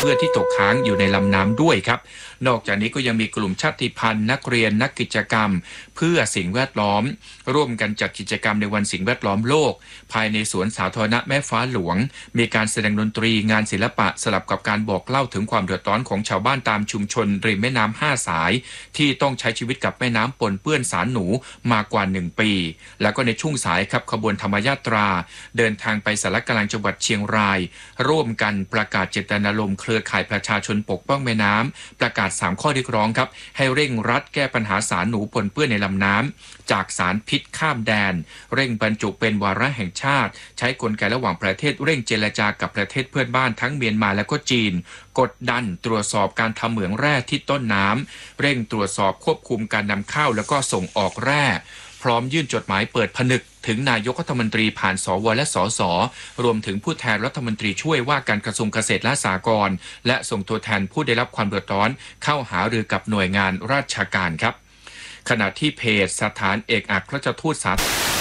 เพื่อที่ตกค้างอยู่ในลำน้ำด้วยครับนอกจากนี้ก็ยังมีกลุ่มชาติพันธุ์นักเรียนนักกิจกรรมเพื่อสิ่งแวดล้อมร่วมกันจัดกิจกรรมในวันสิ่งแวดล้อมโลกภายในสวนสาธารณะแม่ฟ้าหลวงมีการแสดงดนตรีงานศิลปะสลับกับการบอกเล่าถึงความเดือดร้อนของชาวบ้านตามชุมชนริมแม่น้ำ5 สายที่ต้องใช้ชีวิตกับแม่น้ำปนเปื้อนสารหนูมากว่า1 ปีแล้วก็ในช่วงสายครับขบวนธรรมยาตราเดินทางไปสารกลางจังหวัดเชียงรายร่วมกันประกาศเจตนารมณ์เครือข่ายประชาชนปกป้องแม่น้ำประกาศ3 ข้อเรียกร้องครับให้เร่งรัดแก้ปัญหาสารหนูปนเปื้อนในลำน้ำจากสารพิษข้ามแดนเร่งบรรจุเป็นวาระแห่งชาติใช้กลไกระหว่างประเทศเร่งเจรจากับประเทศเพื่อนบ้านทั้งเมียนมาและก็จีนกดดันตรวจสอบการทำเหมืองแร่ที่ต้นน้ำเร่งตรวจสอบควบคุมการนำเข้าแล้วก็ส่งออกแร่พร้อมยื่นจดหมายเปิดผนึกถึงนายกรัฐมนตรีผ่านสวและสสรวมถึงผู้แทนรัฐมนตรีช่วยว่าการกระทรวงเกษตรและสหกรณ์และส่งตัวแทนผู้ได้รับความเดือดร้อนเข้าหารือกับหน่วยงานราชการครับขณะที่เพจสถานเอกอัครราชทูตสาธารณ